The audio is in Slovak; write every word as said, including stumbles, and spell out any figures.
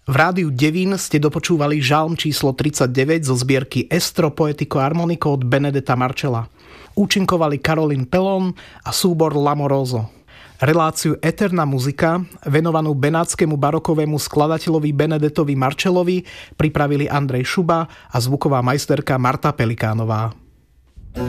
V rádiu Devín ste dopočúvali žalm číslo tridsaťdeväť zo zbierky Estro Poetico Armonico od Benedetta Marcella. Účinkovali Caroline Pellon a súbor L'Amoroso. Reláciu Eterna muzika, venovanú benátskému barokovému skladateľovi Benedettovi Marcellovi, pripravili Andrej Šuba a zvuková majsterka Marta Pelikánová.